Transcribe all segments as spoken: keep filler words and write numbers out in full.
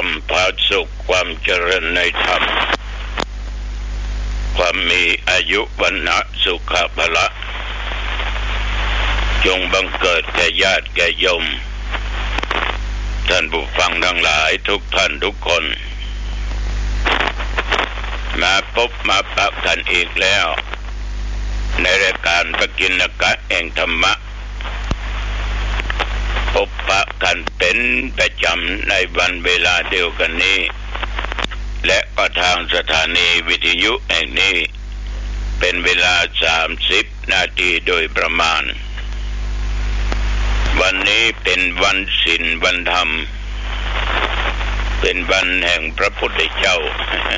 ความผาสุกความเจริญในธรรมความมีอายุวันนะสุขภละจงบังเกิดแก่ญาติแก่โยมท่านผู้ฟังทั้งหลายทุกท่านทุกคนมาพบมาปะกันอีกแล้วในรายการปกิณกะแห่งธรรมะพบปะกันเป็นประจำในวันเวลาเดียวกันนี้และก็ทางสถานีวิทยุแห่งนี้เป็นเวลาสามสิบนาทีโดยประมาณวันนี้เป็นวันศีลวันธรรมเป็นวันแห่งพระพุทธเจ้า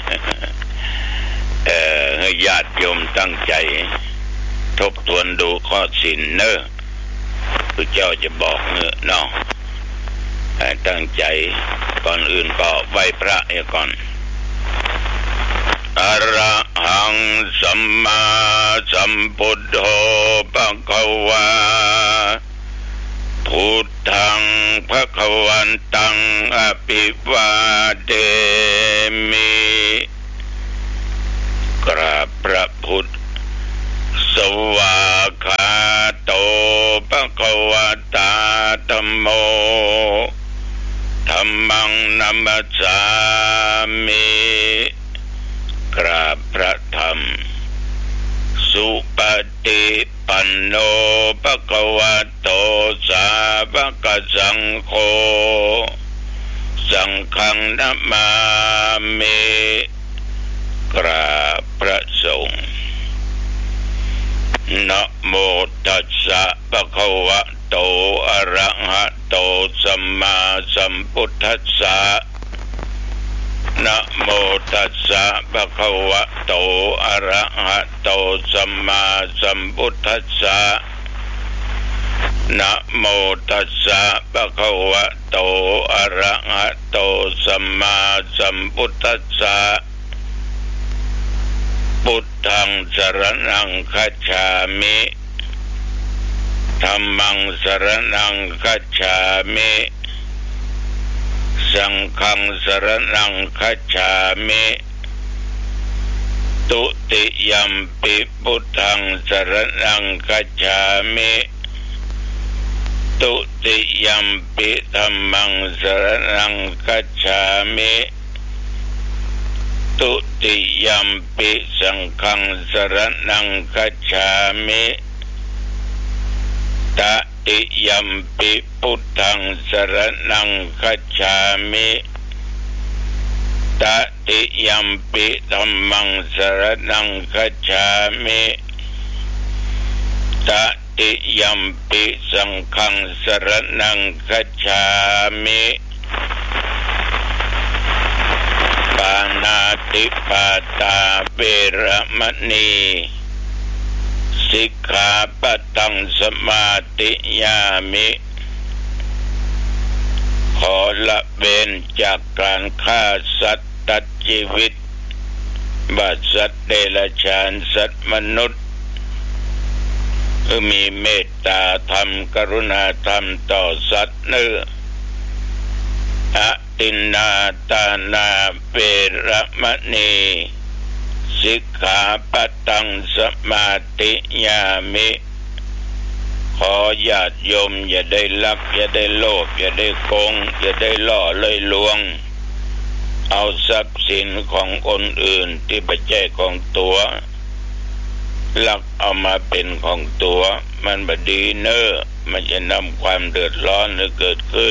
เอ่อให้ญาติโยมตั้งใจทบทวนดูข้อศีลเนอะพระเจ้าจะบอกเนอะเนาะให้ตั้งใจก่อนอื่นก็ไหว้พระให้ก่อนอะระหังสัมมาสัมพุทโธภควาพุทธังภวันตังอภิวาเทมิกราบพระพุทธสวากขาโตภควตาธัมโมธัมมังนัมสสามิกราบพระธรรมสุปฏิปันโนภควโตสาวกสังโฆสังฆังนะมามิกราบพระสงฆ์นะโมตัสสะภะคะวะโตอะระหะโตสัมมาสัมพุทธัสสะนะโมตัสสะภะคะวะโตอะระหะโตสัมมาสัมพุทธัสสะนะโมตัสสะภะคะวะโตอะระหะโตสัมมาสัมพุทธัสสะพุทธังสรณังคัจฉามิธัมมังสรณังคัจฉามิสังฆังสรณังคัจฉามิตุติยัมปิพุทธังสรณังคัจฉามิตุติยัมปิธัมมังสรณังคัจฉามิตุติยัมปิสังฆังสรณังคัจฉามิตติยัมปิพุทธังสรณังคัจฉามิตติยัมปิธัมมังสรณังคัจฉามิตติยัมปิสังฆังสรณังคัจฉามิปานาติปาตาเวระมณีสิกขาปัตตังสมาธิยามิขอละเว้นจากการฆ่าสัตว์ตัดชีวิตบัดสัตว์เดรัจฉานสัตว์มนุษย์มีเมตตาธรรมกรุณาธรรมต่อสัตว์เนื้ออตินนาตานาเวระมณีสิกขาปัตตังสมาธิยามิขอญาติโยมอย่าได้ลักอย่าได้โลภอย่าได้โกงอย่าได้ล่อเลยลวงเอาทรัพย์สินของคนอื่นที่ไม่ใช่ของตัวลักเอามาเป็นของตัวมันบดีเน้อมันจะนำความเดือดร้อนให้เกิดขึ้น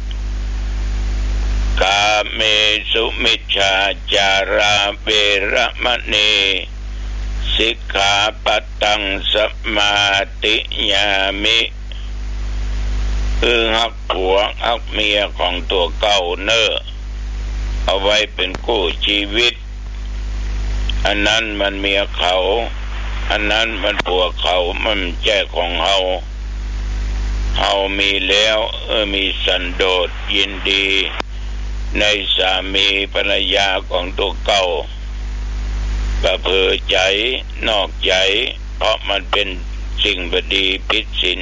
กาเมสุมิจฉาจาราเวระมณีสิกขาปัตตังสมาธิยามิคือหักผัวหักเมียของตัวเก่าเน้อเอาไว้เป็นคู่ชีวิตอันนั้นมันเมียเขาอันนั้นมันผัวเขามันแจ้ของเฮาเฮามีแล้วเออมีสันโดษยินดีในสามีภรรยาของตัวเก่าก็เผลอใจนอกใจเพราะมันเป็นสิ่งบดีผิดศีล